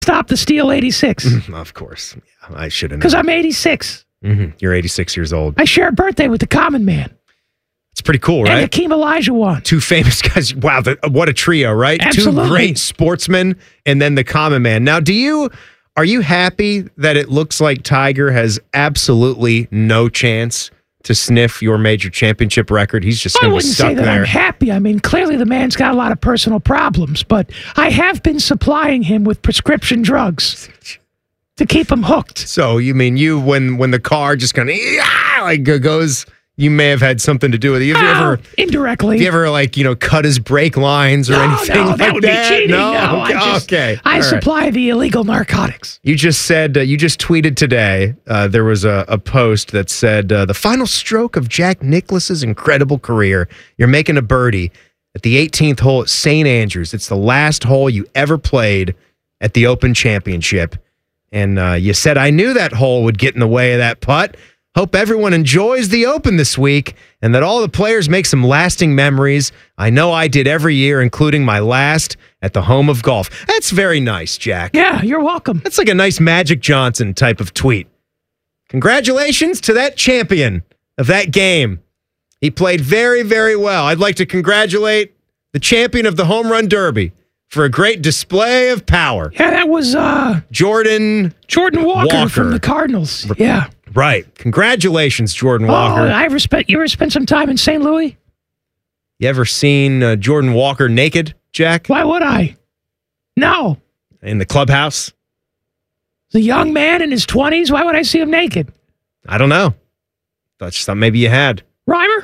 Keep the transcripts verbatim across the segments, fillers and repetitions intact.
Stop the Steel eighty-six. Of course. Yeah, I should have known. Because I'm eighty-six. Mm-hmm. You're eighty-six years old. I share a birthday with the Common Man. It's pretty cool, right? And Hakeem Olajuwon. Two famous guys. Wow, the, what a trio, right? Absolutely. Two great sportsmen and then the Common Man. Now, do you are you happy that it looks like Tiger has absolutely no chance to sniff your major championship record? He's just I going to be wouldn't stuck say that there. I'm happy. I mean, clearly the man's got a lot of personal problems, but I have been supplying him with prescription drugs to keep him hooked. So you mean you when when the car just kind of like goes, you may have had something to do with it. Have you Oh, ever indirectly. Have you ever like you know cut his brake lines or no, anything no, like that would that? be cheating. No, No, okay. I just, okay. I All right. supply the illegal narcotics. You just said, uh, you just tweeted today, uh, there was a, a post that said, uh, the final stroke of Jack Nicklaus's incredible career. You're making a birdie at the eighteenth hole at Saint Andrews. It's the last hole you ever played at the Open Championship. And uh, you said, I knew that hole would get in the way of that putt. Hope everyone enjoys the Open this week and that all the players make some lasting memories. I know I did every year, including my last at the home of golf. That's very nice, Jack. Yeah, you're welcome. That's like a nice Magic Johnson type of tweet. Congratulations to that champion of that game. He played very, very well. I'd like to congratulate the champion of the Home Run Derby for a great display of power. Yeah, that was uh, Jordan Jordan Walker, Walker. from the Cardinals. Yeah. Right. Congratulations, Jordan Walker. Oh, I respect. You ever spent some time in Saint Louis? You ever seen uh, Jordan Walker naked, Jack? Why would I? No. In the clubhouse? The young man in his twenties. Why would I see him naked? I don't know. Thought you thought maybe you had. Reimer,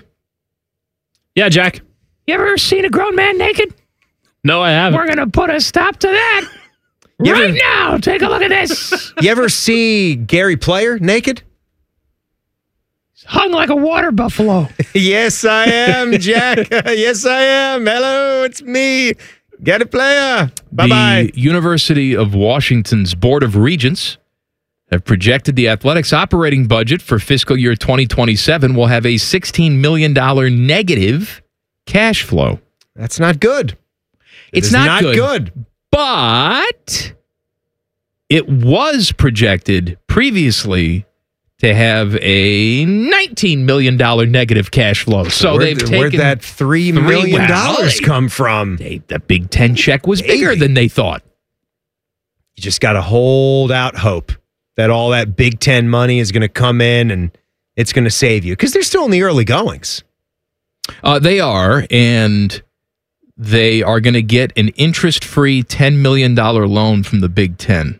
Yeah, Jack. you ever seen a grown man naked? No, I haven't. We're gonna put a stop to that You right ever- now. Take a look at this. You ever see Gary Player naked? Hung like a water buffalo. Yes, I am, Jack. Yes, I am. Hello, it's me, Gary Player. Bye-bye. The University of Washington's Board of Regents have projected the athletics operating budget for fiscal year twenty twenty-seven will have a sixteen million dollars negative cash flow. That's not good. It It's is not, not good, good. But it was projected previously to have a nineteen million dollars negative cash flow. So Where'd, they've taken where'd that three three- million well, dollars they- come from? They, the Big Ten check was bigger Maybe. than they thought. You just got to hold out hope that all that Big Ten money is going to come in and it's going to save you because they're still in the early goings. Uh, they are, and they are going to get an interest-free ten million dollars loan from the Big Ten.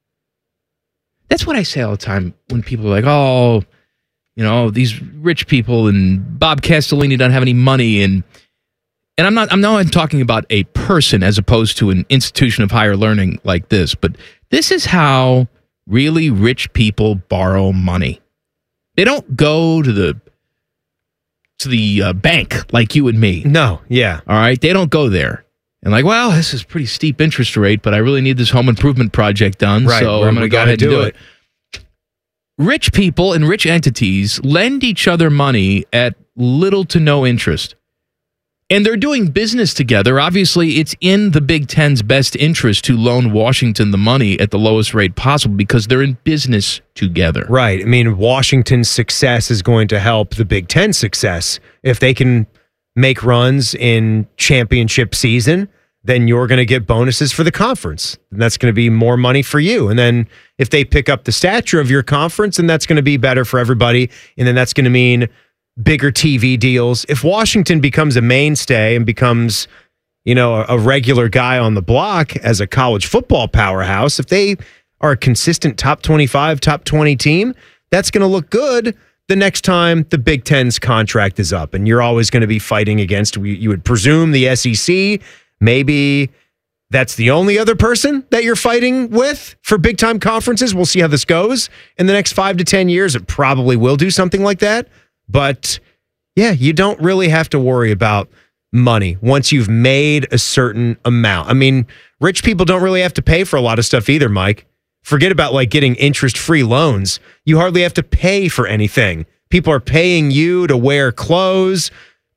That's what I say all the time when people are like, oh, you know, these rich people and Bob Castellini don't have any money. And and I'm not, I'm not talking about a person as opposed to an institution of higher learning like this, but this is how really rich people borrow money. They don't go to the to the uh, bank like you and me. No, yeah. All right, they don't go there. And like, well, this is pretty steep interest rate, but I really need this home improvement project done, Right, so we- I'm going we to go gotta ahead and do do it. it. Rich people and rich entities lend each other money at little to no interest. And they're doing business together. Obviously, it's in the Big Ten's best interest to loan Washington the money at the lowest rate possible because they're in business together. Right. I mean, Washington's success is going to help the Big Ten success. If they can make runs in championship season, then you're going to get bonuses for the conference. And that's going to be more money for you. And then if they pick up the stature of your conference, then that's going to be better for everybody. And then that's going to mean bigger T V deals. If Washington becomes a mainstay and becomes, you know, a, a regular guy on the block as a college football powerhouse, if they are a consistent top twenty-five, top twenty team, that's going to look good the next time the Big Ten's contract is up. And you're always going to be fighting against, you would presume, the S E C. Maybe that's the only other person that you're fighting with for big time conferences. We'll see how this goes in the next five to ten years. It probably will do something like that. But yeah, you don't really have to worry about money once you've made a certain amount. I mean, rich people don't really have to pay for a lot of stuff either, Mike. Forget about like getting interest-free loans. You hardly have to pay for anything. People are paying you to wear clothes.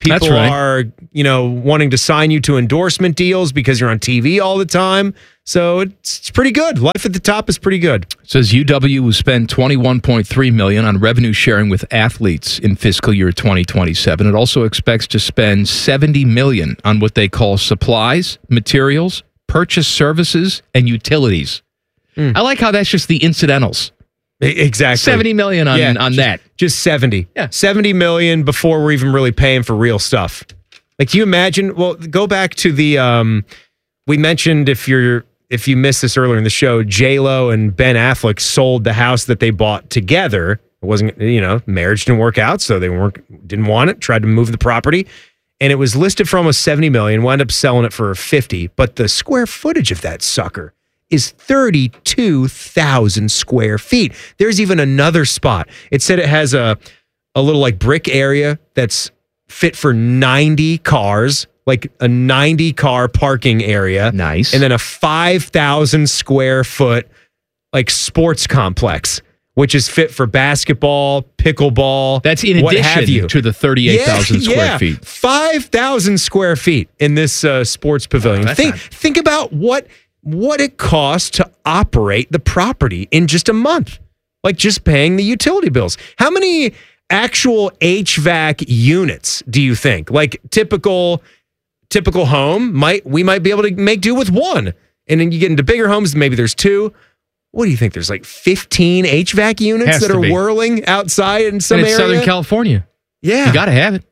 People That's right. are, you know, wanting to sign you to endorsement deals because you're on T V all the time. So it's, it's pretty good. Life at the top is pretty good. It says U W will spend twenty-one point three million dollars on revenue sharing with athletes in fiscal year twenty twenty-seven. It also expects to spend seventy million dollars on what they call supplies, materials, purchase services, and utilities. Mm. I like how that's just the incidentals. Exactly. seventy million dollars on, yeah, on just, that. Just seventy. Yeah. seventy million dollars before we're even really paying for real stuff. Like, can you imagine? Well, go back to the, um, we mentioned if you're, if you missed this earlier in the show, J-Lo and Ben Affleck sold the house that they bought together. It wasn't, you know, marriage didn't work out, so they weren't, didn't want it, tried to move the property. And it was listed for almost seventy million dollars, wound up selling it for fifty. But the square footage of that sucker is thirty-two thousand square feet. There's even another spot. It said it has a, a little like brick area that's fit for ninety cars, like a ninety car parking area. Nice. And then a five thousand square foot like sports complex, which is fit for basketball, pickleball. That's in what have addition you. to the thirty-eight thousand yeah, square yeah. feet. five thousand square feet in this uh, sports pavilion. Oh, think not... think about what what it costs to operate the property in just a month. Like just paying the utility bills. How many actual H V A C units do you think? Like typical typical home might we might be able to make do with one. And then you get into bigger homes, maybe there's two. What do you think? There's like fifteen H V A C units Has that to are be. whirling outside in some And it's area. Southern California. Yeah. You got to have it.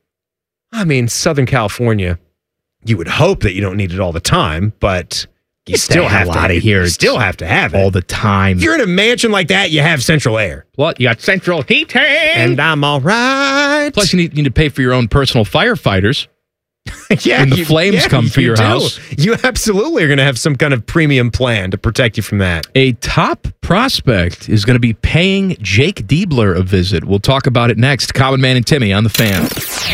I mean, Southern California, you would hope that you don't need it all the time, but you Get still the have hell to outta here. You still have to have it. All the time. If you're in a mansion like that, you have central air. What? You got central heating. And I'm all right. Plus, you need, you need to pay for your own personal firefighters. yeah, when the you- flames yeah, come for you your do. house. You absolutely are going to have some kind of premium plan to protect you from that. A top prospect is going to be paying Jake Diebler a visit. We'll talk about it next. Common Man and Timmy on the Fan.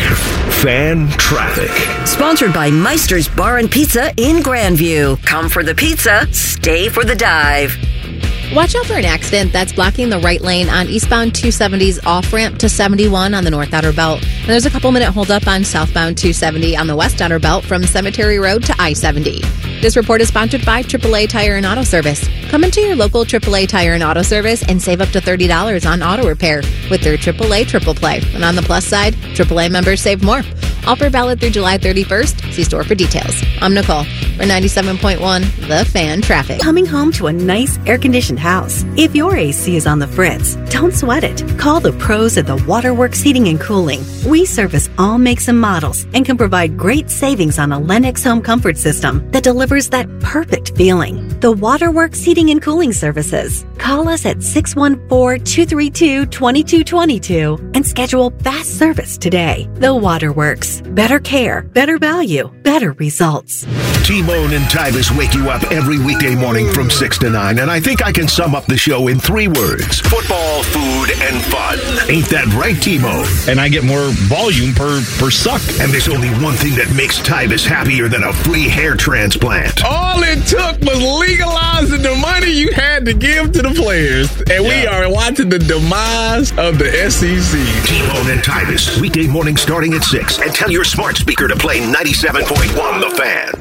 Fan Traffic. Sponsored by Meister's Bar and Pizza in Grandview. Come for the pizza, stay for the dive. Watch out for an accident that's blocking the right lane on eastbound two seventy's off-ramp to seventy-one on the North Outer Belt. And there's a couple-minute holdup on southbound two seventy on the West Outer Belt from Cemetery Road to I seventy. This report is sponsored by triple A Tire and Auto Service. Come into your local triple A Tire and Auto Service and save up to thirty dollars on auto repair with their triple A Triple Play. And on the plus side, triple A members save more. Offer valid through July thirty-first. See store for details. I'm Nicole for ninety-seven point one The Fan Traffic. Coming home to a nice air-conditioned house. If your A C is on the fritz, don't sweat it. Call the pros at the Waterworks Heating and Cooling. We service all makes and models and can provide great savings on a Lennox home comfort system that delivers that perfect feeling. The Waterworks Heating and Cooling Services. Call us at six one four, two three two, two two two two and schedule fast service today. The Waterworks. Better care, better value, better results. T-Bone and Tybus wake you up every weekday morning from six to nine, and I think I can sum up the show in three words. Football, food, and fun. Ain't that right, T-Bone? And I get more volume per, per suck. And there's only one thing that makes Tybus happier than a free hair transplant. All it took was legalizing the money you had to give to the players. And we Yeah. are watching the demise of the S E C. T-Bone and Tybus, weekday morning starting at six. And tell your smart speaker to play ninety-seven point one The Fan.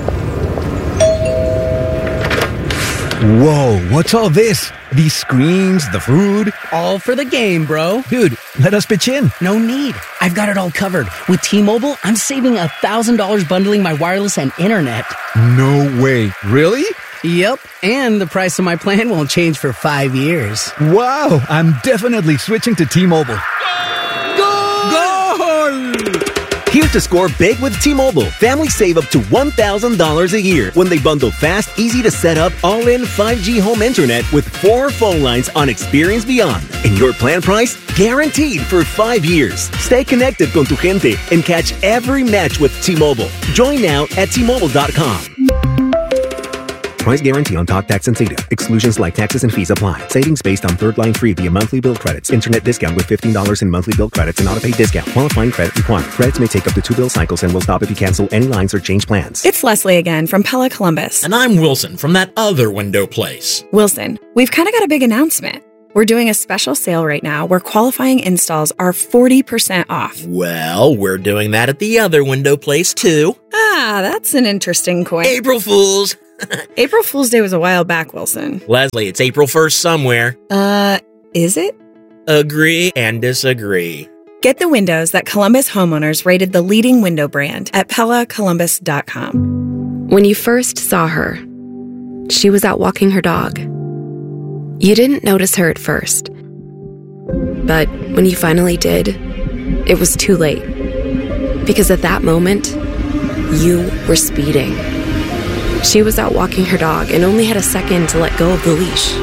Whoa, what's all this? These screens, the food? All for the game, bro. Dude, let us pitch in. No need. I've got it all covered. With T-Mobile, I'm saving one thousand dollars bundling my wireless and internet. No way. Really? Yep. And the price of my plan won't change for five years. Wow, I'm definitely switching to T-Mobile. Goal! Goal! Here to score big with T-Mobile. Families save up to one thousand dollars a year when they bundle fast, easy to set up, all-in five G home internet with four phone lines on Experience Beyond. And your plan price? Guaranteed for five years. Stay connected con tu gente and catch every match with T-Mobile. Join now at T Mobile dot com. Price guarantee on talk, tax, and data. Exclusions like taxes and fees apply. Savings based on third line free via monthly bill credits. Internet discount with fifteen dollars in monthly bill credits and auto-pay discount. Qualifying credit required. Credits may take up to two bill cycles and will stop if you cancel any lines or change plans. It's Leslie again from Pella Columbus. And I'm Wilson from that other window place. Wilson, we've kind of got a big announcement. We're doing a special sale right now where qualifying installs are forty percent off. Well, we're doing that at the other window place, too. Ah, that's an interesting coin. April Fools! April Fool's Day was a while back, Wilson. Leslie, it's April first somewhere. Uh, is it? Agree and disagree. Get the windows that Columbus homeowners rated the leading window brand at Pella Columbus dot com. When you first saw her, she was out walking her dog. You didn't notice her at first. But when you finally did, it was too late. Because at that moment, you were speeding. She was out walking her dog and only had a second to let go of the leash.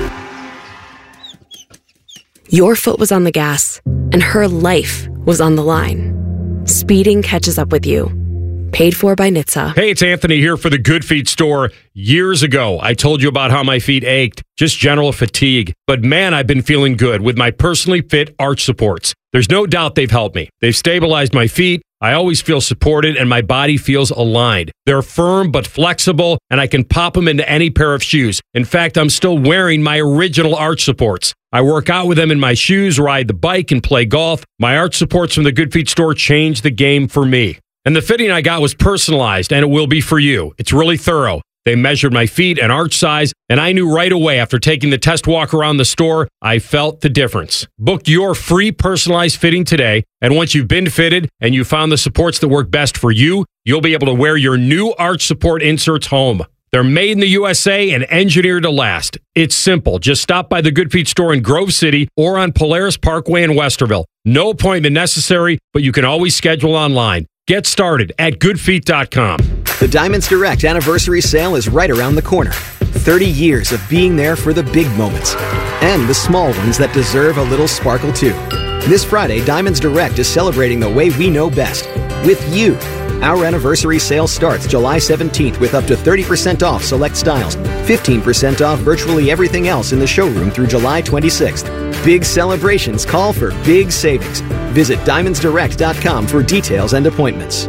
Your foot was on the gas, and her life was on the line. Speeding catches up with you. Paid for by N H T S A. Hey, it's Anthony here for the Good Feet store. Years ago, I told you about how my feet ached, just general fatigue. But man, I've been feeling good with my personally fit arch supports. There's no doubt they've helped me. They've stabilized my feet. I always feel supported and my body feels aligned. They're firm but flexible, and I can pop them into any pair of shoes. In fact, I'm still wearing my original arch supports. I work out with them in my shoes, ride the bike, and play golf. My arch supports from the Good Feet store changed the game for me. And the fitting I got was personalized, and it will be for you. It's really thorough. They measured my feet and arch size, and I knew right away after taking the test walk around the store, I felt the difference. Book your free personalized fitting today, and once you've been fitted and you found the supports that work best for you, you'll be able to wear your new arch support inserts home. They're made in the U S A and engineered to last. It's simple. Just stop by the Good Feet store in Grove City or on Polaris Parkway in Westerville. No appointment necessary, but you can always schedule online. Get started at good feet dot com. The Diamonds Direct anniversary sale is right around the corner. thirty years of being there for the big moments and the small ones that deserve a little sparkle too. This Friday, Diamonds Direct is celebrating the way we know best, with you. Our anniversary sale starts July seventeenth with up to thirty percent off select styles, fifteen percent off virtually everything else in the showroom through July twenty-sixth. Big celebrations call for big savings. Visit diamonds direct dot com for details and appointments.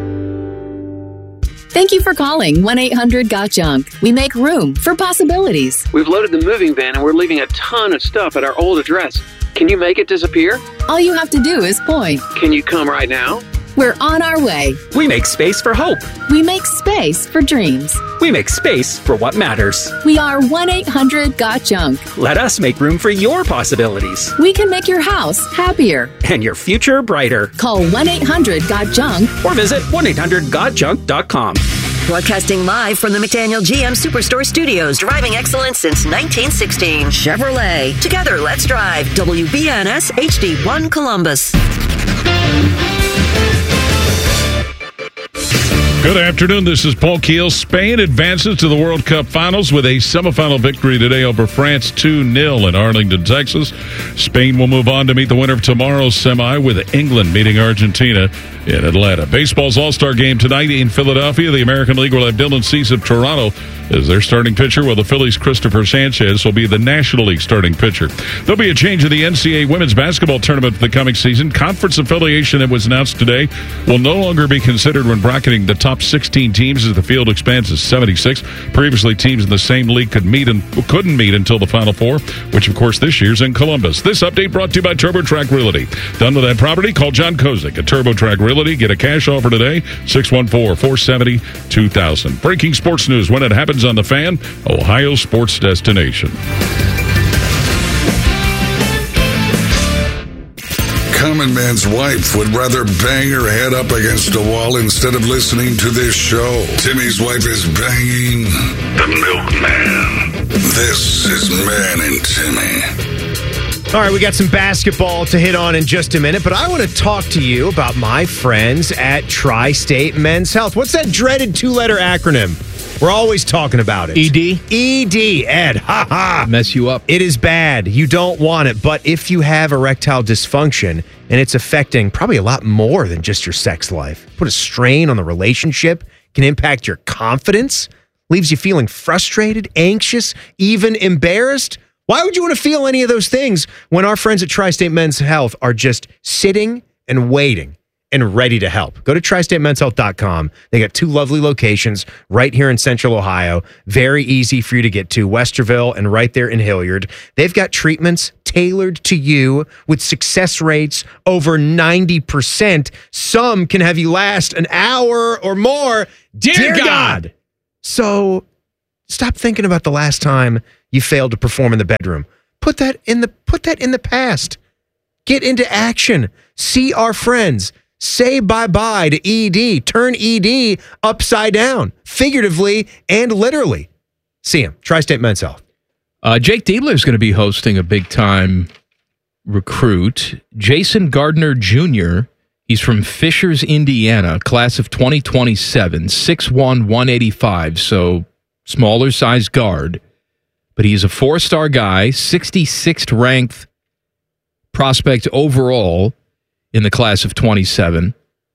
Thank you for calling one eight hundred got junk. We make room for possibilities. We've loaded the moving van and we're leaving a ton of stuff at our old address. Can you make it disappear? All you have to do is point. Can you come right now? We're on our way. We make space for hope. We make space for dreams. We make space for what matters. We are one eight hundred got junk. Let us make room for your possibilities. We can make your house happier. And your future brighter. Call one eight hundred got junk. Or visit one eight hundred got junk dot com. Broadcasting live from the McDaniel G M Superstore Studios. Driving excellence since nineteen sixteen. Chevrolet. Together, let's drive. W B N S H D one Columbus. Good afternoon. This is Paul Keel. Spain advances to the World Cup Finals with a semifinal victory today over France two nil in Arlington, Texas. Spain will move on to meet the winner of tomorrow's semi with England meeting Argentina in Atlanta. Baseball's All-Star Game tonight in Philadelphia. The American League will have Dylan Cease of Toronto as their starting pitcher, while the Phillies' Christopher Sanchez will be the National League starting pitcher. There'll be a change in the N C double A women's basketball tournament for the coming season. Conference affiliation that was announced today will no longer be considered when bracketing the top sixteen teams as the field expands to seventy-six. Previously, teams in the same league could meet and couldn't meet until the Final Four, which, of course, this year's in Columbus. This update brought to you by TurboTrack Realty. Done with that property? Call John Kozik at TurboTrack Realty. Get a cash offer today, six one four, four seven zero, two thousand. Breaking sports news when it happens on The Fan, Ohio sports destination. Common Man's wife would rather bang her head up against a wall instead of listening to this show. Timmy's wife is banging the milkman. This is Man and Timmy. All right, we got some basketball to hit on in just a minute, but I want to talk to you about my friends at Tri-State Men's Health. What's that dreaded two-letter acronym? We're always talking about it. E D? E D, Ed. Ha ha. Mess you up. It is bad. You don't want it. But if you have erectile dysfunction and it's affecting probably a lot more than just your sex life, put a strain on the relationship, can impact your confidence, leaves you feeling frustrated, anxious, even embarrassed. Why would you want to feel any of those things when our friends at Tri-State Men's Health are just sitting and waiting and ready to help? Go to tri state men's health dot com. They got two lovely locations right here in Central Ohio. Very easy for you to get to, Westerville and right there in Hilliard. They've got treatments tailored to you with success rates over ninety percent. Some can have you last an hour or more. Dear, Dear God. God. So stop thinking about the last time you failed to perform in the bedroom. Put that in the put that in the past. Get into action. See our friends. Say bye-bye to E D. Turn E D upside down, figuratively and literally. See him. Tri-State Men's Health. Uh, Jake Diebler is going to be hosting a big-time recruit. Jason Gardner Junior He's from Fishers, Indiana, class of twenty twenty-seven, six one, one eighty-five, so smaller size guard. But he's a four-star guy, sixty-sixth ranked prospect overall in the class of twenty-seven.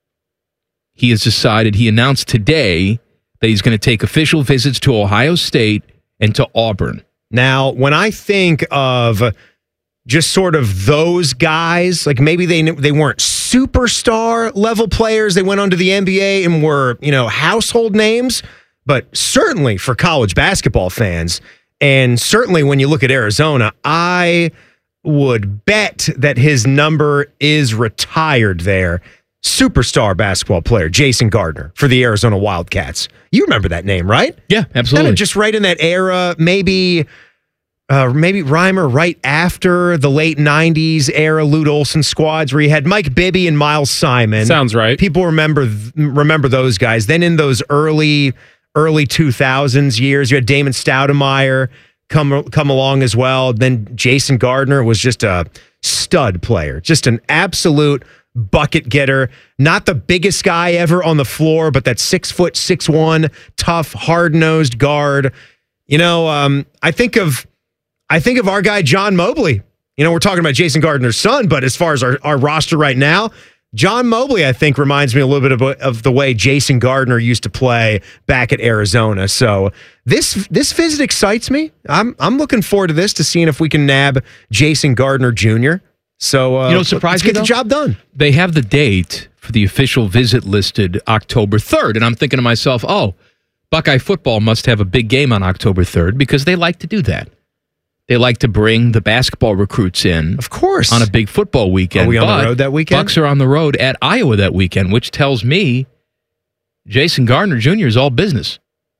He has decided, he announced today that he's going to take official visits to Ohio State and to Auburn. Now, when I think of just sort of those guys, like maybe they they weren't superstar level players, they went onto the N B A and were, you know, household names, but certainly for college basketball fans, and certainly when you look at Arizona, I would bet that his number is retired there. Superstar basketball player, Jason Gardner for the Arizona Wildcats. You remember that name, right? Yeah, absolutely. Kind of just right in that era, maybe uh, maybe Reimer right after the late nineties era Lute Olson squads where you had Mike Bibby and Miles Simon. Sounds right. People remember remember those guys. Then in those early early two thousands years, you had Damon Stoudemire come come along as well. Then Jason Gardner was just a stud player, just an absolute bucket getter. Not the biggest guy ever on the floor, but that six foot six one, tough, hard nosed guard. You know, um, I think of I think of our guy John Mobley. You know, we're talking about Jason Gardner's son, but as far as our, our roster right now, John Mobley, I think, reminds me a little bit of, of the way Jason Gardner used to play back at Arizona. So this this visit excites me. I'm I'm looking forward to this, to seeing if we can nab Jason Gardner Junior So uh, you know, surprise let's get me, the job done. They have the date for the official visit listed October third, and I'm thinking to myself, oh, Buckeye football must have a big game on October third because they like to do that. They like to bring the basketball recruits in, of course, on a big football weekend. Are we on but the road that weekend? Bucks are on the road at Iowa that weekend, which tells me Jason Gardner Junior is all business.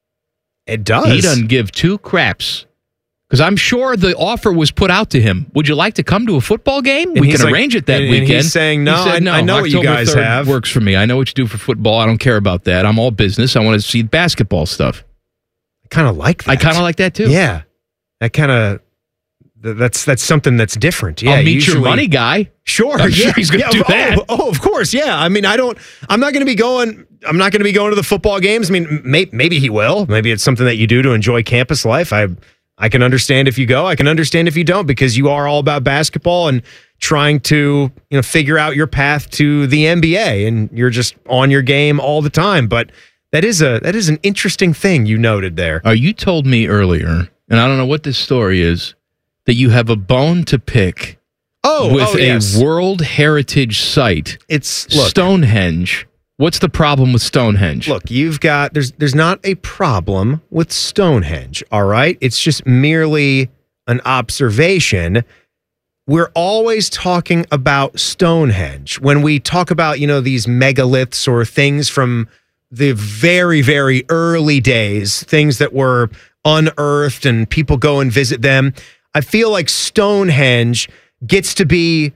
It does. He doesn't give two craps. Because I'm sure the offer was put out to him. Would you like to come to a football game? And we he's can like- arrange it that and weekend. he's saying, no, He said, I- I know what you October guys third have. works for me. I know what you do for football. I don't care about that. I'm all business. I want to see basketball stuff. I kind of like that. I kind of like that too. Yeah. That kind of, that's that's something that's different. Yeah, I'll meet usually, your money guy. Sure. I'm yeah, sure he's going to yeah, do oh, that. Oh, of course. Yeah. I mean, I don't, I'm not going to be going, I'm not going to be going to the football games. I mean, may, maybe he will. Maybe it's something that you do to enjoy campus life. I, I can understand if you go. I can understand if you don't, because you are all about basketball and trying to, you know, figure out your path to the N B A, and you're just on your game all the time. But that is a that is an interesting thing you noted there. Uh, you told me earlier, and I don't know what this story is, that you have a bone to pick Oh, with oh, a yes. World Heritage Site. It's look, Stonehenge. What's the problem with Stonehenge? Look, you've got there's there's not a problem with Stonehenge, all right? It's just merely an observation. We're always talking about Stonehenge when we talk about, you know, these megaliths or things from the very, very early days, things that were unearthed and people go and visit them. I feel like Stonehenge gets to be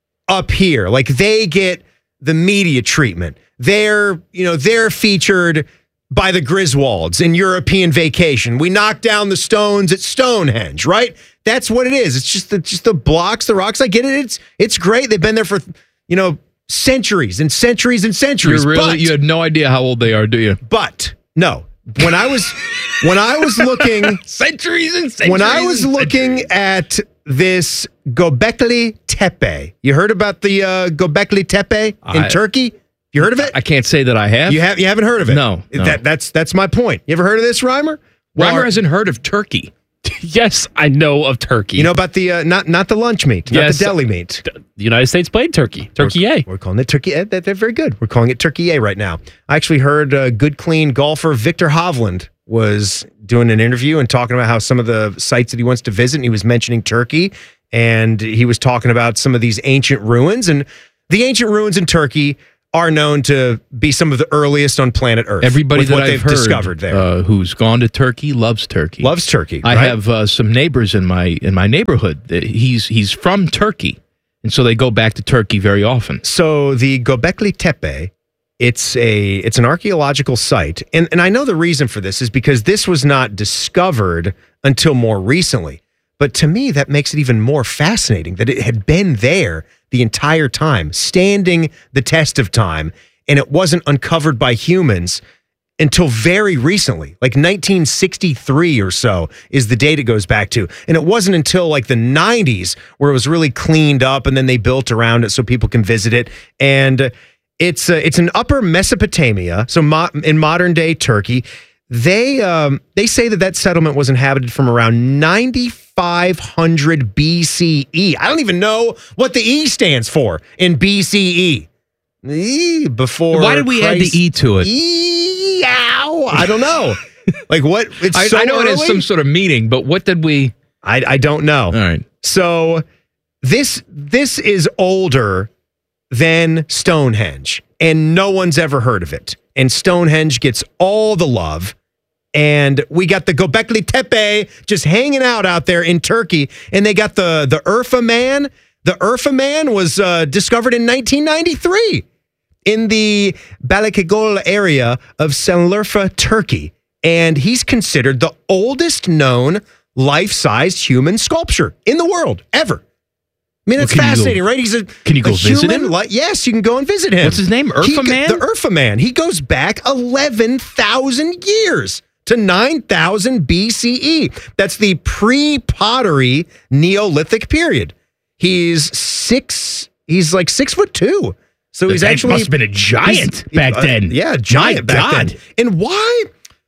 up here. Like they get the media treatment. They're, you know, they're featured by the Griswolds in European Vacation. We knock down the stones at Stonehenge, right? That's what it is. It's just the just the blocks, the rocks. I get it. It's it's great. They've been there for, you know, centuries and centuries and centuries. You're really, but, you have no idea how old they are, do you? but no. When I was when I was looking centuries and centuries. when I was and looking centuries. at this Göbekli Tepe, you heard about the uh, Göbekli Tepe in I- Turkey? You heard of it? I can't say that I have. You have you haven't heard of it? No, no. That that's that's my point. You ever heard of this, Reimer? Reimer Well, hasn't heard of Turkey. Yes, I know of Turkey. you know about the uh, not not the lunch meat, not Yes. the deli meat. the United States played Turkey. Turkey we're, A. We're calling it Turkey A. They're very good. We're calling it Turkey A right now. I actually heard uh, good, clean golfer Victor Hovland was doing an interview and talking about how some of the sites that he wants to visit, and he was mentioning Turkey. and he was talking about some of these ancient ruins. And the ancient ruins in Turkey are known to be some of the earliest on planet Earth. Everybody with that what I've they've heard discovered there. Uh, who's gone to Turkey loves Turkey. Loves Turkey. I right? have uh, some neighbors in my in my neighborhood. He's he's from Turkey, and so they go back to Turkey very often. So the Göbekli Tepe, it's a it's an archaeological site, and and I know the reason for this is because this was not discovered until more recently. But to me, that makes it even more fascinating that it had been there the entire time, standing the test of time, and it wasn't uncovered by humans until very recently, like nineteen sixty-three or so is the date it goes back to. And it wasn't until like the nineties where it was really cleaned up, and then they built around it so people can visit it. And it's uh, it's in Upper Mesopotamia, so mo- in modern day Turkey. They um, they say that that settlement was inhabited from around ninety-five hundred B C E. I don't even know what the E stands for in B C E. E before Why did we Christ. add the E to it? E ow, I don't know. Like what? It's I, so I know early. it has some sort of meaning, but what did we? I I don't know. All right. So this this is older than Stonehenge, and no one's ever heard of it. And Stonehenge gets all the love. And we got the Göbekli Tepe just hanging out out there in Turkey. And they got the, the Urfa Man. The Urfa Man was uh, discovered in nineteen ninety-three in the Balıkesir area of Şanlıurfa, Turkey. And he's considered the oldest known life-sized human sculpture in the world, ever. I mean, Well, it's can you fascinating, go- right? He's a Can you a go visit human him? li- yes, you can go and visit him. What's his name? Urfa He go- Man? The Urfa Man. He goes back eleven thousand years to nine thousand B C E. That's the pre-pottery Neolithic period. He's six. He's like six foot two. So The he's guy actually must have been a giant he's- back uh, then. yeah, giant My back God. then. And why?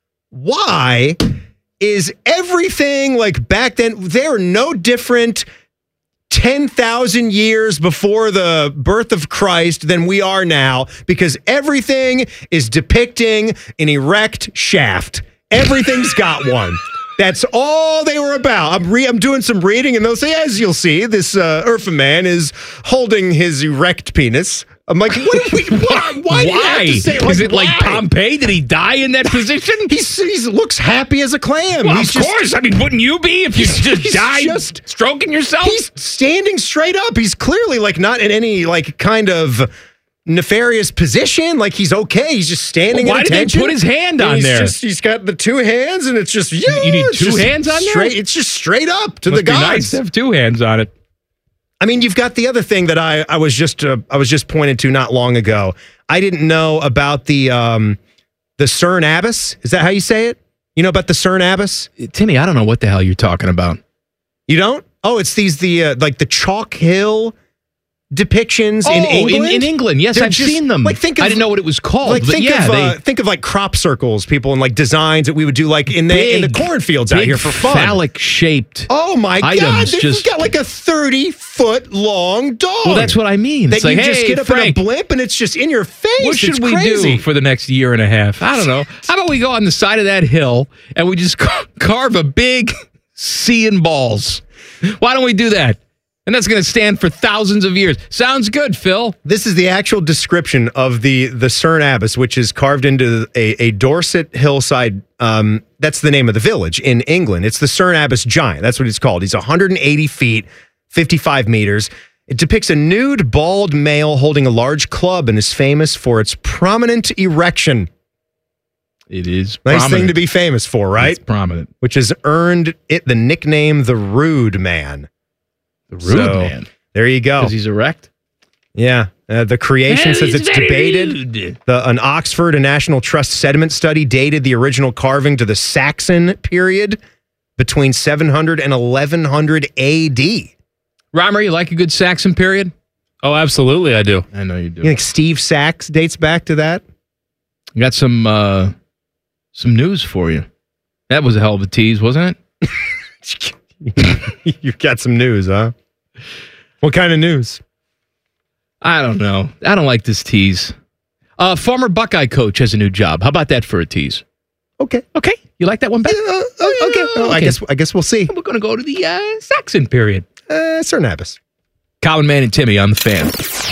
Why is everything like back then? They're no different ten thousand years before the birth of Christ than we are now, because everything is depicting an erect shaft. Everything's got one. That's all they were about. I'm re- I'm doing some reading, and they'll say, as you'll see, this uh, Urfa Man is holding his erect penis. I'm like, what? Are we, why? Why? Do you have to say, Is it like why? Pompeii? Did he die in that position? He's he looks happy as a clam. Well, He's of just- course. I mean, wouldn't you be if you He's- just he's died just- stroking yourself? He's standing straight up. He's clearly like not in any like kind of nefarious position. Like he's okay. He's just standing. Well, why at did they attention. put his hand And on he's there? Just, he's got the two hands, and it's just yeah. You need it's two just hands on there? straight, It's just straight up to Must the be gods. nice to have two hands on it. I mean, you've got the other thing that I I was just uh, I was just pointed to not long ago. I didn't know about the um, the Cern Abbas. Is that how you say it? You know about the Cern Abbas? Timmy, I don't know what the hell you're talking about. You don't? Oh, it's these the uh, like the Chalk Hill depictions in Oh, England. in, in England, yes, They're I've just- seen them. Like think of, I didn't know what it was called. Like but think yeah, of they, uh, think of like crop circles, people, and like designs that we would do like in the in the Big, cornfields out big here for fun. phallic shaped. Oh my god! items This just- has got like a thirty foot long dog. Well, that's what I mean. That It's like, you just hey, get up Frank, in a blimp and it's just in your face. what should It's we crazy. do for the next year and a half? I don't know. How about we go on the side of that hill and we just ca- carve a big sea and balls? Why don't we do that? And that's going to stand for thousands of years. Sounds good, Phil. This is the actual description of the the Cern Abbas, which is carved into a, a Dorset hillside. Um, that's the name of the village in England. It's the Cern Abbas Giant. That's what it's called. He's one hundred eighty feet, fifty-five meters. It depicts a nude, bald male holding a large club and is famous for its prominent erection. It is Nice prominent. thing to be famous for, right? It's prominent. Which has earned it the nickname the Rude Man. The Rude So, Man. There you go. Because he's erect? Yeah. Uh, the creation Well, says he's it's very debated. rude. The, an Oxford and National Trust sediment study dated the original carving to the Saxon period between seven hundred and eleven hundred A D. Reimer, you like a good Saxon period? Oh, absolutely, I do. I know you do. You think Steve Sachs dates back to that? Got some uh, some news for you. That was a hell of a tease, wasn't it? You've got some news, huh? What kind of news? I don't know. I don't like this tease. Uh, former Buckeye coach has a new job. How about that for a tease? Okay. Okay. You like that one better? Uh, okay. Oh, I Okay. guess I guess we'll see. We're going to go to the uh, Saxon period. Uh, certain habits. Common Man and Timmy on the Fan.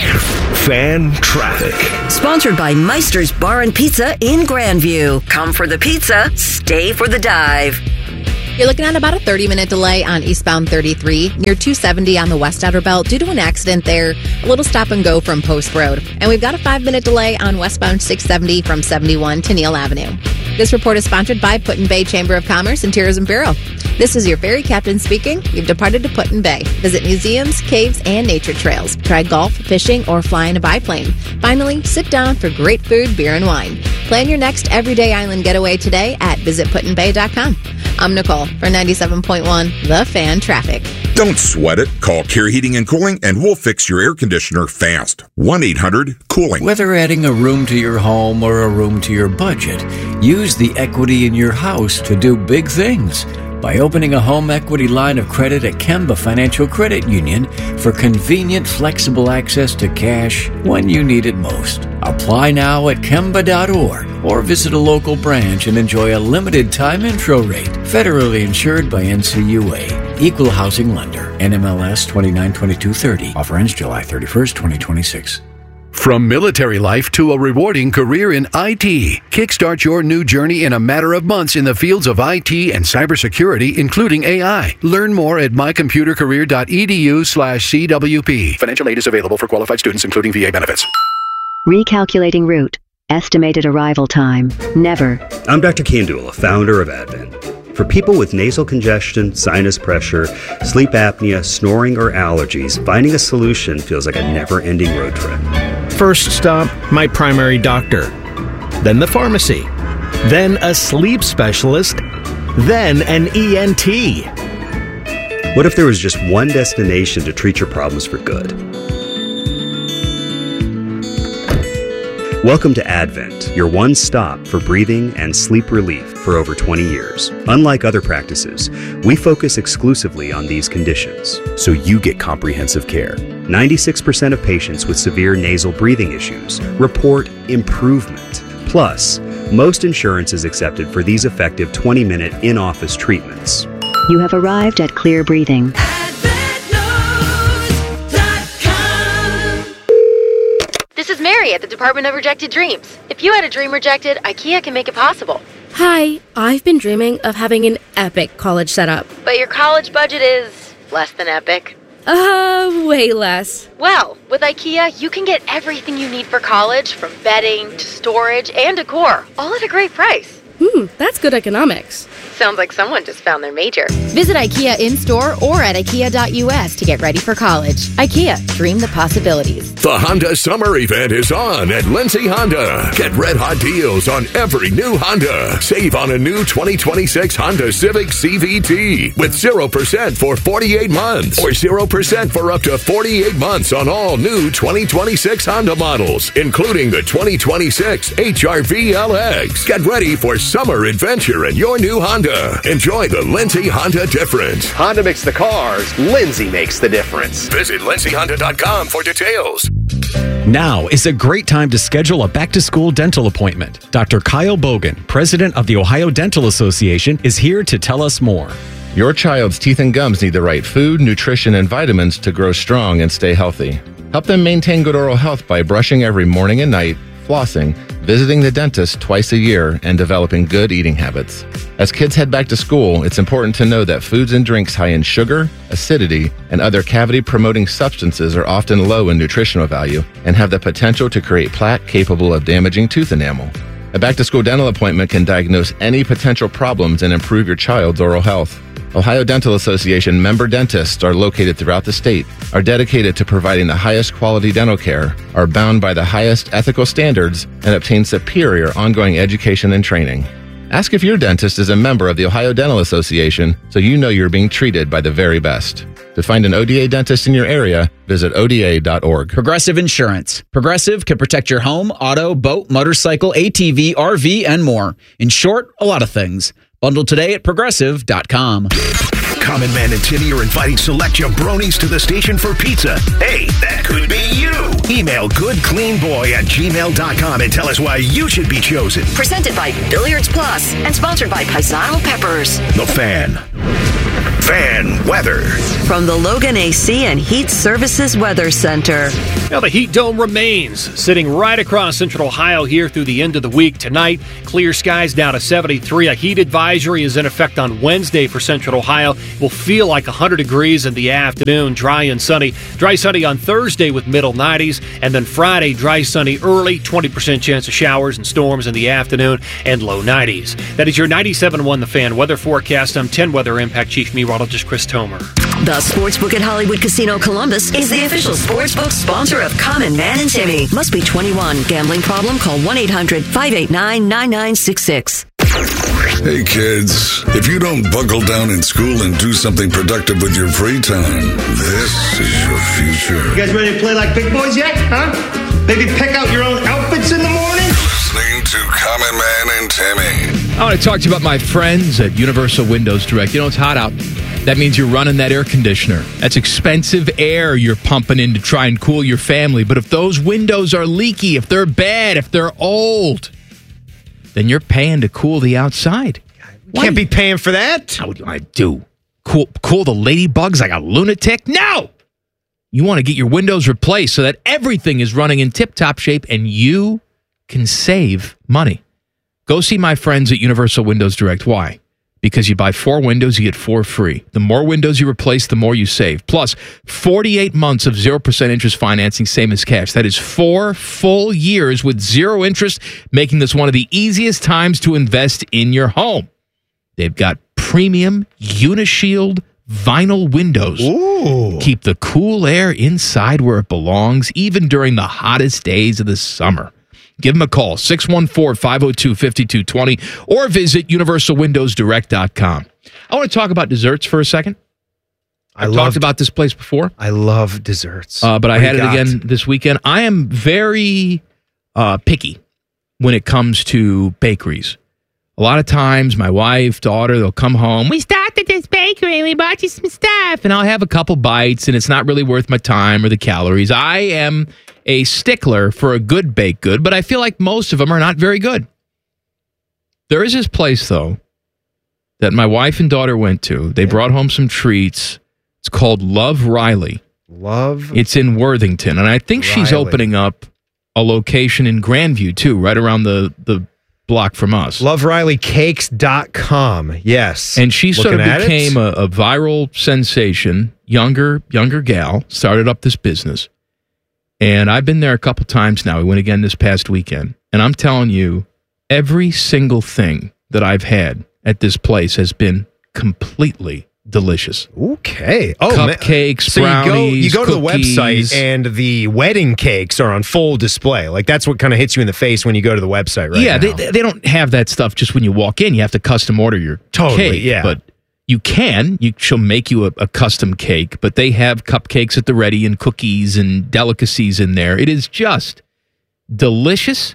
Fan traffic. Sponsored by Meister's Bar and Pizza in Grandview. Come for the pizza, stay for the dive. You're looking at about a thirty-minute delay on eastbound thirty-three near two seventy on the West Outer Belt due to an accident there. A little stop and go from Post Road. And we've got a five-minute delay on westbound six seventy from seventy-one to Neal Avenue. This report is sponsored by Put in Bay Chamber of Commerce and Tourism Bureau. This is your ferry captain speaking. You've departed to Put in Bay. Visit museums, caves, and nature trails. Try golf, fishing, or fly in a biplane. Finally, sit down for great food, beer, and wine. Plan your next everyday island getaway today at visit put in bay dot com. I'm Nicole for ninety-seven point one The Fan Traffic. Don't sweat it. Call Care Heating and Cooling and we'll fix your air conditioner fast. one eight hundred cooling. Whether adding a room to your home or a room to your budget, use the equity in your house to do big things. By opening a home equity line of credit at Kemba Financial Credit Union for convenient, flexible access to cash when you need it most. Apply now at kemba dot org or visit a local branch and enjoy a limited time intro rate. Federally insured by N C U A. Equal housing lender. N M L S twenty-nine twenty-two thirty. Offer ends July thirty-first, twenty twenty-six. From military life to a rewarding career in I T, kickstart your new journey in a matter of months in the fields of I T and cybersecurity, including A I. Learn more at my computer career dot e d u slash c w p. Financial aid is available for qualified students, including V A benefits. Recalculating route. Estimated arrival time. Never. I'm Doctor Kandula, founder of Advent. For people with nasal congestion, sinus pressure, sleep apnea, snoring, or allergies, finding a solution feels like a never-ending road trip. First stop, my primary doctor. Then the pharmacy. Then a sleep specialist. Then an E N T. What if there was just one destination to treat your problems for good? Welcome to Advent, your one stop for breathing and sleep relief for over twenty years. Unlike other practices, we focus exclusively on these conditions, so you get comprehensive care. ninety-six percent of patients with severe nasal breathing issues report improvement. Plus, most insurance is accepted for these effective twenty-minute in-office treatments. You have arrived at Clear Breathing. This is Mary at the Department of Rejected Dreams. If you had a dream rejected, IKEA can make it possible. Hi, I've been dreaming of having an epic college setup. But your college budget is less than epic. Uh, way less. Well, with IKEA, you can get everything you need for college, from bedding to storage and decor, all at a great price. Hmm, that's good economics. Sounds like someone just found their major. Visit IKEA in-store or at ikea dot u s to get ready for college. IKEA, dream the possibilities. The Honda Summer Event is on at Lindsay Honda. Get red-hot deals on every new Honda. Save on a new twenty twenty-six Honda Civic C V T with zero percent for forty-eight months or zero percent for up to forty-eight months on all new twenty twenty-six Honda models, including the twenty twenty-six H R V L X. Get ready for summer adventure in your new Honda. Enjoy the Lindsay Honda difference. Honda makes the cars, Lindsay makes the difference. Visit lindsay honda dot com for details. Now is a great time to schedule a back-to-school dental appointment. Doctor Kyle Bogan, president of the Ohio Dental Association, is here to tell us more. Your child's teeth and gums need the right food, nutrition, and vitamins to grow strong and stay healthy. Help them maintain good oral health by brushing every morning and night, flossing, visiting the dentist twice a year, and developing good eating habits. As kids head back to school, it's important to know that foods and drinks high in sugar, acidity, and other cavity-promoting substances are often low in nutritional value and have the potential to create plaque capable of damaging tooth enamel. A back-to-school dental appointment can diagnose any potential problems and improve your child's oral health. Ohio Dental Association member dentists are located throughout the state, are dedicated to providing the highest quality dental care, are bound by the highest ethical standards, and obtain superior ongoing education and training. Ask if your dentist is a member of the Ohio Dental Association so you know you're being treated by the very best. To find an O D A dentist in your area, visit O D A dot org. Progressive Insurance. Progressive can protect your home, auto, boat, motorcycle, A T V, R V, and more. In short, a lot of things. Bundle today at progressive dot com. Common Man and Timmy are inviting select jabronis to the station for pizza. Hey, that could be you. Email goodcleanboy at gmail dot com and tell us why you should be chosen. Presented by Billiards Plus and sponsored by Paisano Peppers. The Fan. Fan weather. From the Logan A C and Heat Services Weather Center. Now, the heat dome remains sitting right across Central Ohio here through the end of the week. Tonight, clear skies down to seventy-three. A heat advisory is in effect on Wednesday for Central Ohio. Will feel like one hundred degrees in the afternoon, dry and sunny. Dry sunny on Thursday with middle nineties, and then Friday, dry sunny early, twenty percent chance of showers and storms in the afternoon, and low nineties. That is your ninety-seven point one The Fan weather forecast. I'm ten Weather Impact Chief Meteorologist Chris Tomer. The Sportsbook at Hollywood Casino Columbus is the official sportsbook sponsor of Common Man and Timmy. Must be twenty-one. Gambling problem? Call one eight hundred five eight nine nine nine six six. Hey kids, if you don't buckle down in school and do something productive with your free time, this is your future. You guys ready to play like big boys yet, huh? Maybe pick out your own outfits in the morning? Listening to Common Man and Timmy. I want to talk to you about my friends at Universal Windows Direct. You know, it's hot out. That means you're running that air conditioner. That's expensive air you're pumping in to try and cool your family. But if those windows are leaky, if they're bad, if they're old, then you're paying to cool the outside. You can't be paying for that. What do I do? Cool, cool the ladybugs like a lunatic? No! You want to get your windows replaced so that everything is running in tip-top shape and you can save money. Go see my friends at Universal Windows Direct. Why? Because you buy four windows, you get four free. The more windows you replace, the more you save. Plus, forty-eight months of zero percent interest financing, same as cash. That is four full years with zero interest, making this one of the easiest times to invest in your home. They've got premium Unishield vinyl windows. Ooh. Keep the cool air inside where it belongs, even during the hottest days of the summer. Give them a call, six one four, five oh two, five two two zero, or visit universal windows direct dot com. I want to talk about desserts for a second. I I've loved, talked about this place before. I love desserts. Uh, but I What had do it you got? again this weekend. I am very uh, picky when it comes to bakeries. A lot of times, my wife, daughter, they'll come home. We stopped at this bakery and we bought you some stuff. And I'll have a couple bites, and it's not really worth my time or the calories. I am a stickler for a good baked good, but I feel like most of them are not very good. There is this place, though, that my wife and daughter went to. They brought home some treats. It's called Love Riley. Love. It's in Worthington, and I think she's Riley. opening up a location in Grandview, too, right around the, the block from us. love riley cakes dot com. Yes. And she sort of Looking at it. became a, a viral sensation, younger younger gal, started up this business. And I've been there a couple times now. We went again this past weekend. And I'm telling you, every single thing that I've had at this place has been completely delicious. Okay. Oh, Cupcakes, so brownies, you go, you go to cookies. the website and the wedding cakes are on full display. Like that's what kind of hits you in the face when you go to the website, right? yeah, now. they they don't have that stuff just when you walk in. You have to custom order your Totally, cake. yeah. But you can. You, she'll make you a, a custom cake, but they have cupcakes at the ready and cookies and delicacies in there. It is just delicious.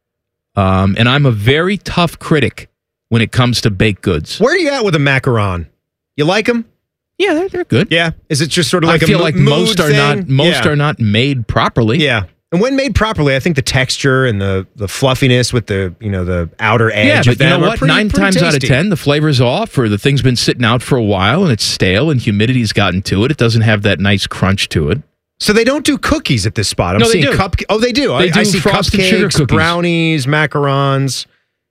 Um, and I'm a very tough critic when it comes to baked goods. Where are you at with a macaron? You like them? Yeah, they're, they're good. Yeah. Is it just sort of like I feel a mo- like mood most are thing? not most Yeah. are not made properly. Yeah. And when made properly, I think the texture and the, the fluffiness with the, you know, the outer edge Yeah, of but you them know are what? pretty- Nine pretty times out of tasty. ten, the flavor's off, or the thing's been sitting out for a while and it's stale and humidity's gotten to it. It doesn't have that nice crunch to it. So they don't do cookies at this spot. I'm No, they seeing do. cup. Oh, they do. They I, do I see frosted sugar cupcakes, cookies. brownies, macarons,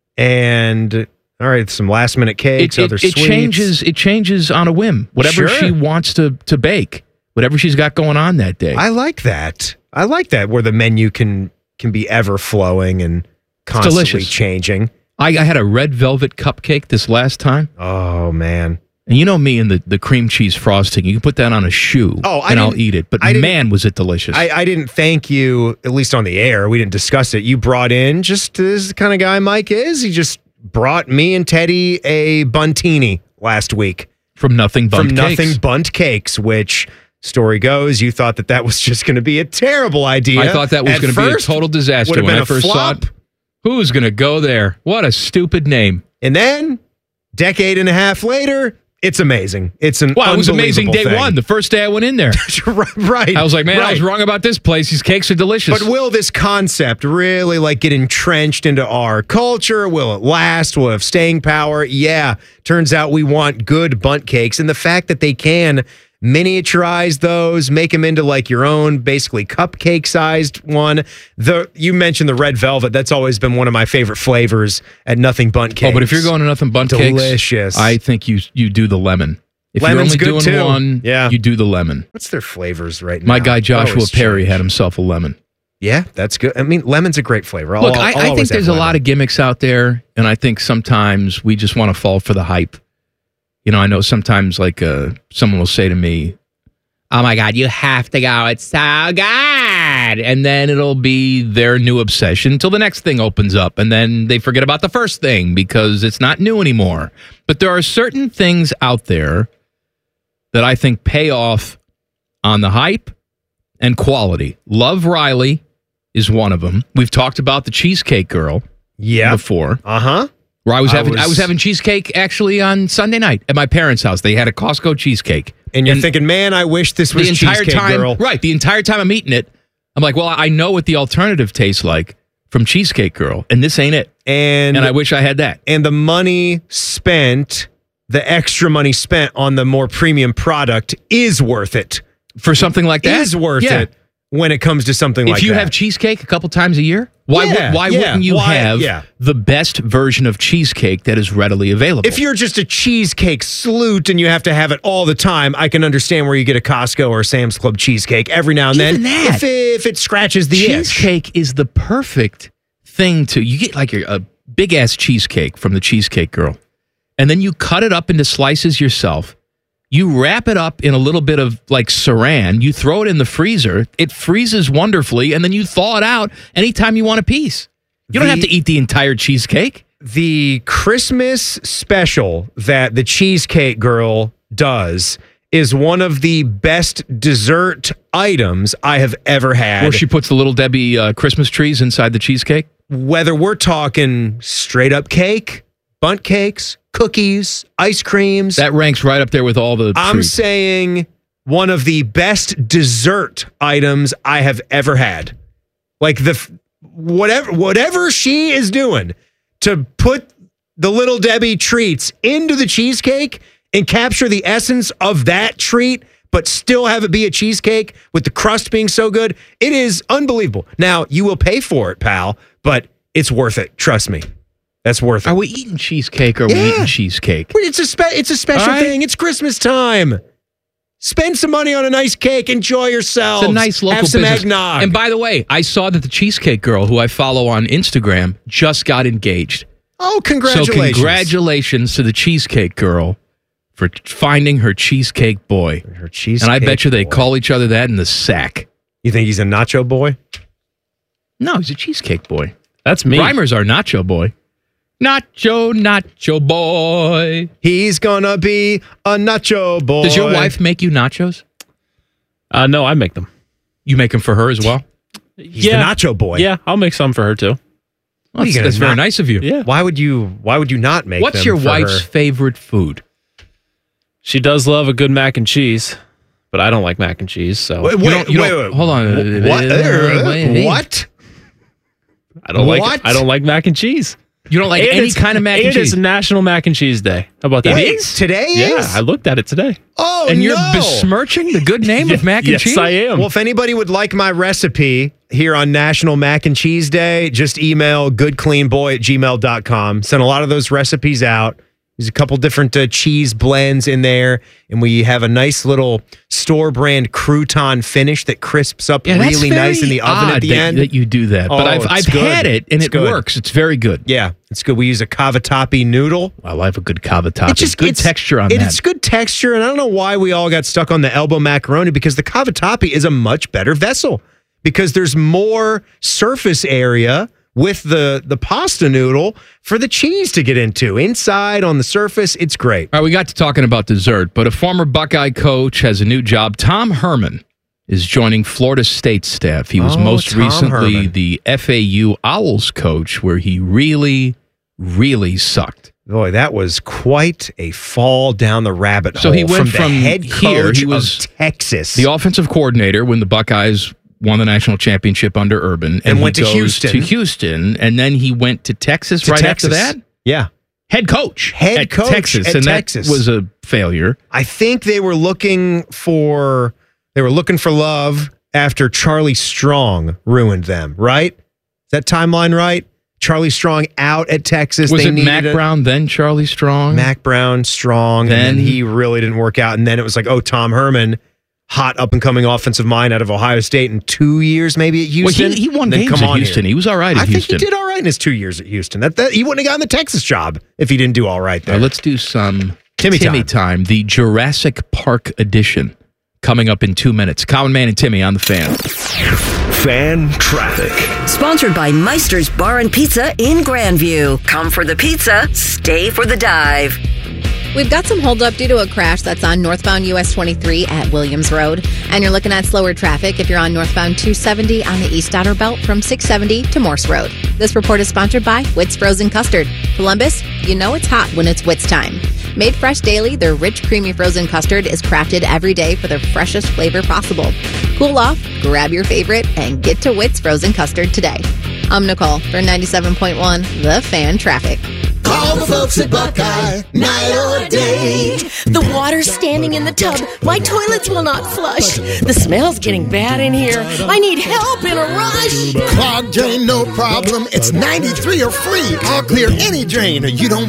and all right, some last minute cakes, It, other it, it sweets. changes. It changes on a whim. Whatever Sure. she wants to to bake, whatever she's got going on that day. I like that. I like that where the menu can can be ever flowing and constantly delicious. changing. I, I had a red velvet cupcake this last time. Oh man! And you know me and the, the cream cheese frosting. You can put that on a shoe, Oh, I and I'll didn't- eat it. But I didn't- man, was it delicious! I, I didn't thank you, at least on the air. We didn't discuss it. You brought in just this is the kind of guy Mike is. He just brought me and Teddy a buntini last week from Nothing Bunt from Cakes. Nothing Bunt Cakes, which story goes you thought that that was just going to be a terrible idea. I thought that was At going to be a first, total disaster would have when been I a first saw flop. it. Who's going to go there? What a stupid name. And then, decade and a half later, It's amazing. It's an Well, it was amazing day thing. one. The first day I went in there. right. I was like, man, right. I was wrong about this place. These cakes are delicious. But will this concept really like get entrenched into our culture? Will it last? Will it have staying power? Yeah. Turns out we want good bundt cakes. And the fact that they can miniaturize those, make them into like your own basically cupcake sized one. The you mentioned the red velvet. That's always been one of my favorite flavors at Nothing Bundt Cakes. Oh, but if you're going to Nothing Bundt Cakes, delicious. I think you you do the lemon. If Lemon's you're only good doing too. one, Yeah. you do the lemon. What's their flavors right now? My guy Joshua Always Perry change. had himself a lemon. Yeah, that's good. I mean, lemon's a great flavor. I'll, Look, I'll I, I think always have there's a lemon. lot of gimmicks out there, and I think sometimes we just want to fall for the hype. You know, I know sometimes like uh, someone will say to me, "Oh my God, you have to go! It's so good!" And then it'll be their new obsession till the next thing opens up, and then they forget about the first thing because it's not new anymore. But there are certain things out there that I think pay off on the hype and quality. Love Riley is one of them. We've talked about the Cheesecake Girl, yeah, before. Uh huh. Where I was I having I was, was- having cheesecake actually on Sunday night at my parents' house. They had a Costco cheesecake. And you're thinking, man, I wish this was the entire Cheesecake time, Girl. right? The entire time I'm eating it, I'm like, well, I know what the alternative tastes like from Cheesecake Girl, and this ain't it. And and I wish I had that. And the money spent, the extra money spent on the more premium product is worth it. For something like that? Is worth Yeah. it when it comes to something If like you that. have cheesecake a couple times a year, why Yeah, would, why yeah. wouldn't you Why- have yeah. the best version of cheesecake that is readily available? If you're just a cheesecake sloot and you have to have it all the time, I can understand where you get a Costco or a Sam's Club cheesecake every now and Even then. that. If, if it scratches the itch. cheesecake is the perfect thing to you get like a, a big ass cheesecake from the Cheesecake Girl, and then you cut it up into slices yourself. You wrap it up in a little bit of like saran. You throw it in the freezer. It freezes wonderfully, and then you thaw it out anytime you want a piece. You don't The- have to eat the entire cheesecake. The Christmas special that the Cheesecake Girl does is one of the best dessert items I have ever had. Where she puts the little Debbie uh, Christmas trees inside the cheesecake. Whether we're talking straight up cake, bundt cakes, cookies, ice creams. That ranks right up there with all the I'm treats. saying one of the best dessert items I have ever had. Like the f- whatever whatever she is doing to put the Little Debbie treats into the cheesecake and capture the essence of that treat, but still have it be a cheesecake with the crust being so good. It is unbelievable. Now, you will pay for it, pal, but it's worth it. Trust me. That's worth it. Are we eating cheesecake or are we Yeah. eating cheesecake? It's a spe- it's a special All right. thing. It's Christmas time. Spend some money on a nice cake. Enjoy yourselves. It's a nice local Have some business. eggnog. And by the way, I saw that the Cheesecake Girl, who I follow on Instagram, just got engaged. oh, congratulations. So congratulations to the Cheesecake Girl for t- finding her cheesecake boy. Her cheesecake And I bet you they boy. call each other that in the sack. You think he's a nacho boy? No, he's a cheesecake boy. That's me. Reimer's our nacho boy. Nacho, nacho boy. He's gonna be a nacho boy. Does your wife make you nachos? Uh, no, I make them. You make them for her as well? He's the nacho boy. Yeah, I'll make some for her too. Well, that's gonna that's very not- nice of you. Yeah. Why would you? Why would you not make? What's them your for wife's her? favorite food? She does love a good mac and cheese, but I don't like mac and cheese, so Wait, You wait, don't- you wait, don't- wait. hold on. What? Uh, wait. What? I don't What? like I don't like mac and cheese. You don't like And any it's- kind of mac and and cheese? It's National Mac and Cheese Day. How about that? Wait, today Yeah, is? I looked at it today. Oh, and you're no. besmirching the good name of mac and yes, cheese? I am. Well, if anybody would like my recipe here on National Mac and Cheese Day, just email goodcleanboy at gmail dot com. Send a lot of those recipes out. There's a couple different uh, cheese blends in there, and we have a nice little store brand crouton finish that crisps up Yeah, that's really nice in very the oven odd at the that, end. that you do that. but Oh, I've, it's I've good. had it, and It's it good. works. It's very good. Yeah, it's good. We use a cavatappi noodle. I love a good cavatappi. It's just good it's- texture on it- that. It's good texture, and I don't know why we all got stuck on the elbow macaroni because the cavatappi is a much better vessel because there's more surface area with the the pasta noodle for the cheese to get into. Inside on the surface, it's great. All right, we got to talking about dessert, but a former Buckeye coach has a new job. Tom Herman is joining Florida State staff. He was Oh, most Tom recently Herman. the F A U Owls coach, where he really, really sucked. Boy, that was quite a fall down the rabbit So hole. he went from, from, the head here. coach He was of Texas, the offensive coordinator when the Buckeyes won the national championship under Urban, and, And he went to goes Houston. To Houston, and then he went to Texas To right Texas. after that. Yeah, head coach, head at coach Texas, at and Texas. that was a failure. I think they were looking for they were looking for love after Charlie Strong ruined them. Right? Is that timeline right? Charlie Strong out at Texas. Was They it Mac needed a- Brown then Charlie Strong? Mac Brown, Strong, Then- and then he really didn't work out. And then it was like, oh, Tom Herman, hot up and coming offensive mind out of Ohio State in two years, maybe at Houston. Well, he, he won Then games come at on Houston. here. He was all right at I Houston. think he did all right in his two years at Houston. That, that he wouldn't have gotten the Texas job if he didn't do all right there. All right, let's do some Timmy Timmy time. time, the Jurassic Park edition, coming up in two minutes. Common Man and Timmy on the Fan. Fan traffic. Sponsored by Meister's Bar and Pizza in Grandview. Come for the pizza, stay for the dive. We've got some holdup due to a crash that's on northbound U S twenty-three at Williams Road. And you're looking at slower traffic if you're on northbound two seventy on the East Outer Belt from six seventy to Morse Road. This report is sponsored by Witt's Frozen Custard. Columbus, you know it's hot when it's Witt's time. Made fresh daily, their rich, creamy frozen custard is crafted every day for the freshest flavor possible. Cool off, grab your favorite, and get to Witt's Frozen Custard today. I'm Nicole for ninety-seven point one The Fan Traffic. Call the folks at Buckeye, night or day. The water's standing in the tub. My toilets will not flush. The smell's getting bad in here. I need help in a rush. Clogged drain, no problem. It's ninety-three or free. I'll clear any drain. You don't